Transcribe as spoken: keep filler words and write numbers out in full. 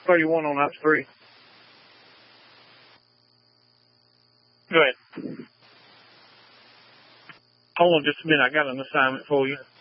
thirty-one on Ops three. Go ahead. Hold on just a minute. I got an assignment for you.